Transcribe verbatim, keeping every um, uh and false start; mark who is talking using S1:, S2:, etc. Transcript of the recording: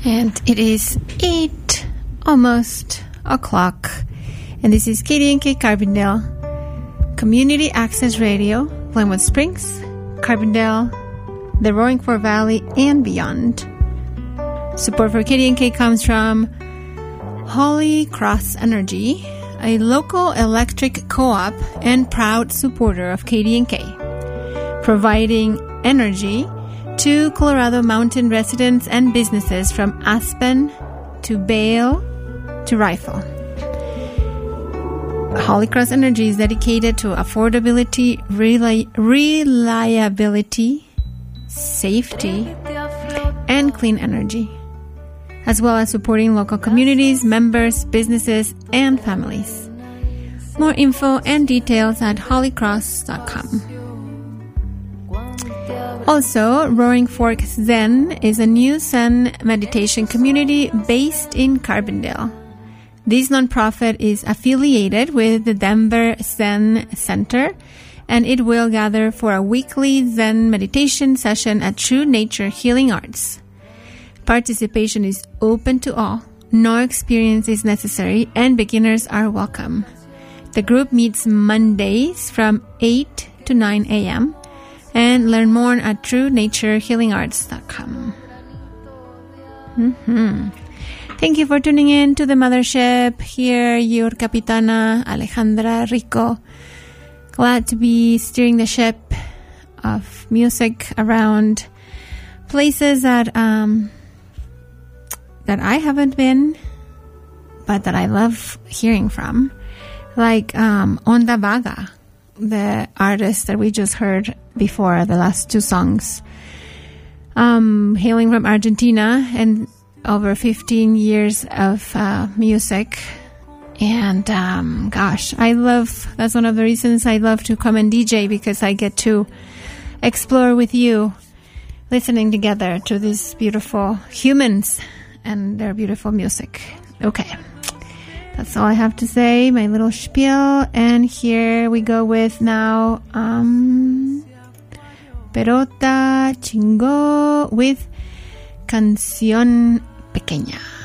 S1: And it is eight, almost o'clock. And this is K D N K Carbondale, Community Access Radio, Glenwood Springs, Carbondale, the Roaring Fork Valley, and beyond. Support for K D N K comes from Holy Cross Energy, a local electric co-op and proud supporter of K D N K, providing energy to Colorado Mountain residents and businesses from Aspen to Vail to Rifle. Holy Cross Energy is dedicated to affordability, reli- reliability, safety, and clean energy, as well as supporting local communities, members, businesses, and families. More info and details at holy cross dot com. Also, Roaring Fork Zen is a new Zen meditation community based in Carbondale. This nonprofit is affiliated with the Denver Zen Center, and it will gather for a weekly Zen meditation session at True Nature Healing Arts. Participation is open to all. No experience is necessary, and beginners are welcome. The group meets Mondays from eight to nine a.m., and learn more at true nature healing arts dot com. Mm-hmm. Thank you for tuning in to the Mothership. Here, your Capitana Alejandra Rico. Glad to be steering the ship of music around places that um, that I haven't been, but that I love hearing from, like um, Onda Vaga, the artist that we just heard before, the last two songs, um, hailing from Argentina, and over fifteen years of uh, music. And um, gosh, I love, that's one of the reasons I love to come and D J, because I get to explore with you, listening together to these beautiful humans and their beautiful music. Okay. That's all I have to say, my little spiel. And here we go with now um, Perota Chingo with Canción Pequeña.